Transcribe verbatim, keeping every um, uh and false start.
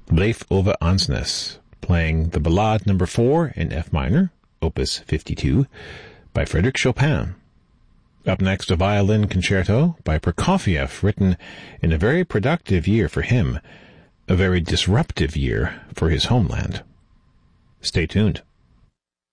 Leif Ove Ansnes, playing the Ballade number four in F minor, opus fifty-two, by Frédéric Chopin. Up next, a violin concerto by Prokofiev, written in a very productive year for him, a very disruptive year for his homeland. Stay tuned.